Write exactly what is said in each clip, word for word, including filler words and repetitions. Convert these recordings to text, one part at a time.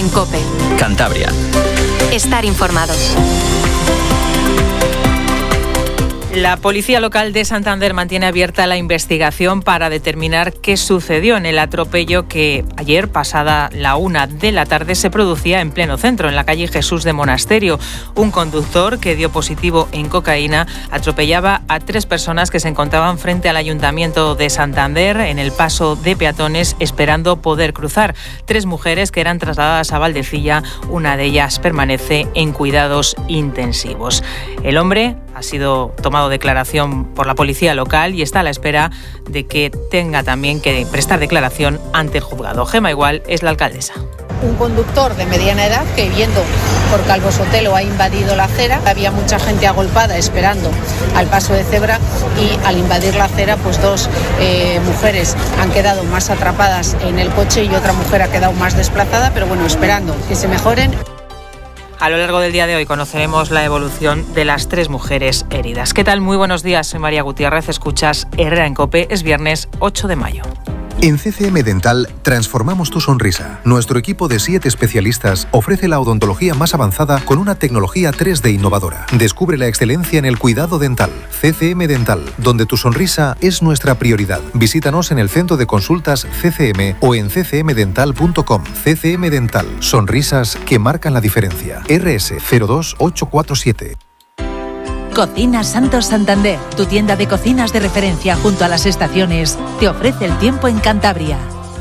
En COPE. Cantabria. Estar informado. La policía local de Santander mantiene abierta la investigación para determinar qué sucedió en el atropello que ayer, pasada la una de la tarde, se producía en pleno centro, en la calle Jesús de Monasterio. Un conductor que dio positivo en cocaína atropellaba a tres personas que se encontraban frente al Ayuntamiento de Santander en el paso de peatones esperando poder cruzar. Tres mujeres que eran trasladadas a Valdecilla, una de ellas permanece en cuidados intensivos. El hombre ha sido tomado declaración por la policía local y está a la espera de que tenga también que prestar declaración ante el juzgado. Gema Igual es la alcaldesa. Un conductor de mediana edad que, viendo por Calvo Sotelo, ha invadido la acera. Había mucha gente agolpada esperando al paso de cebra y al invadir la acera, pues dos eh, mujeres han quedado más atrapadas en el coche y otra mujer ha quedado más desplazada, pero bueno, esperando que se mejoren. A lo largo del día de hoy conoceremos la evolución de las tres mujeres heridas. ¿Qué tal? Muy buenos días, soy María Gutiérrez, escuchas Herrera en COPE, es viernes ocho de mayo. En C C M Dental transformamos tu sonrisa. Nuestro equipo de siete especialistas ofrece la odontología más avanzada con una tecnología tres D innovadora. Descubre la excelencia en el cuidado dental. C C M Dental, donde tu sonrisa es nuestra prioridad. Visítanos en el centro de consultas C C M o en c c m dental punto com. C C M Dental, sonrisas que marcan la diferencia. R S cero dos ocho cuatro siete. Cocinas Santos Santander, tu tienda de cocinas de referencia junto a las estaciones, te ofrece el tiempo en Cantabria.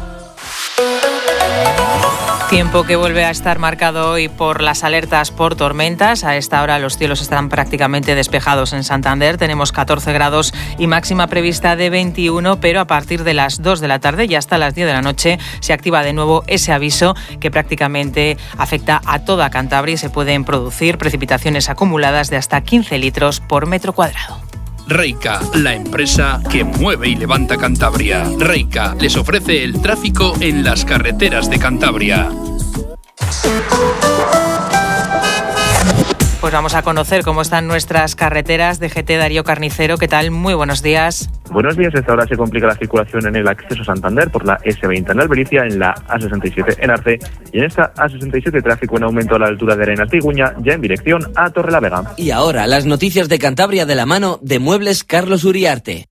Tiempo que vuelve a estar marcado hoy por las alertas por tormentas. A esta hora los cielos están prácticamente despejados en Santander. Tenemos catorce grados y máxima prevista de veintiuno, pero a partir de las dos de la tarde y hasta las diez de la noche se activa de nuevo ese aviso que prácticamente afecta a toda Cantabria y se pueden producir precipitaciones acumuladas de hasta quince litros por metro cuadrado. Reica, la empresa que mueve y levanta Cantabria. Reica les ofrece el tráfico en las carreteras de Cantabria. Pues vamos a conocer cómo están nuestras carreteras. D G T Darío Carnicero, ¿qué tal? Muy buenos días. Buenos días. Esta hora se complica la circulación en el acceso a Santander por la ese veinte en Albericia, en la A sesenta y siete en Arce y en esta A sesenta y siete tráfico en aumento a la altura de Arenas de Iguña, ya en dirección a Torrelavega. Y ahora las noticias de Cantabria de la mano de Muebles Carlos Uriarte.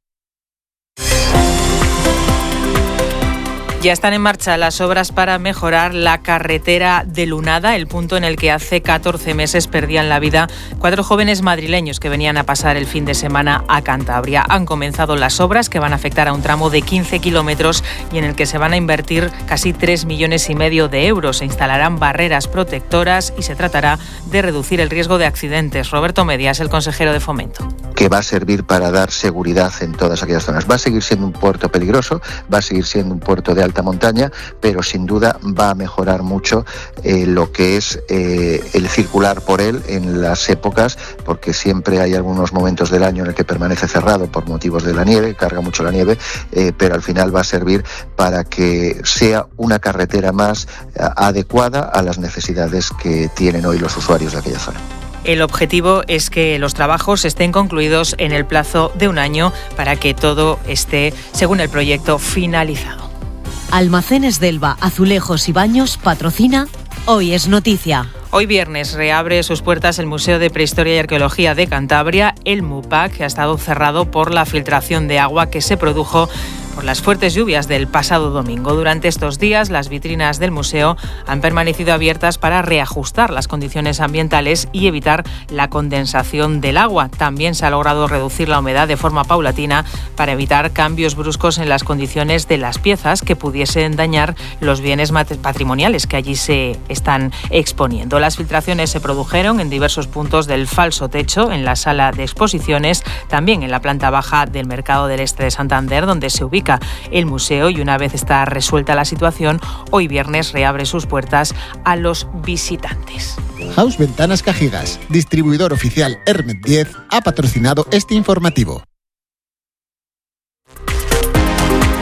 Ya están en marcha las obras para mejorar la carretera de Lunada, el punto en el que hace catorce meses perdían la vida cuatro jóvenes madrileños que venían a pasar el fin de semana a Cantabria. Han comenzado las obras que van a afectar a un tramo de quince kilómetros y en el que se van a invertir casi tres millones y medio de euros. Se instalarán barreras protectoras y se tratará de reducir el riesgo de accidentes. Roberto Medias, el consejero de Fomento. Que va a servir para dar seguridad en todas aquellas zonas. Va a seguir siendo un puerto peligroso, va a seguir siendo un puerto de alta montaña, pero sin duda va a mejorar mucho eh, lo que es eh, el circular por él en las épocas, porque siempre hay algunos momentos del año en el que permanece cerrado por motivos de la nieve, carga mucho la nieve, eh, pero al final va a servir para que sea una carretera más eh, adecuada a las necesidades que tienen hoy los usuarios de aquella zona. El objetivo es que los trabajos estén concluidos en el plazo de un año para que todo esté, según el proyecto, finalizado. Almacenes Delva, Azulejos y Baños patrocina Hoy es Noticia. Hoy viernes reabre sus puertas el Museo de Prehistoria y Arqueología de Cantabria, el MUPAC, que ha estado cerrado por la filtración de agua que se produjo por las fuertes lluvias del pasado domingo. Durante estos días, las vitrinas del museo han permanecido abiertas para reajustar las condiciones ambientales y evitar la condensación del agua. También se ha logrado reducir la humedad de forma paulatina para evitar cambios bruscos en las condiciones de las piezas que pudiesen dañar los bienes patrimoniales que allí se están exponiendo. Las filtraciones se produjeron en diversos puntos del falso techo, en la sala de exposiciones, también en la planta baja del Mercado del Este de Santander, donde se ubica el museo, y una vez está resuelta la situación, hoy viernes reabre sus puertas a los visitantes. House Ventanas Cajigas, distribuidor oficial Hermet diez, ha patrocinado este informativo.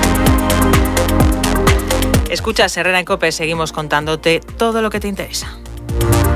Escuchas Herrera en COPE, seguimos contándote todo lo que te interesa.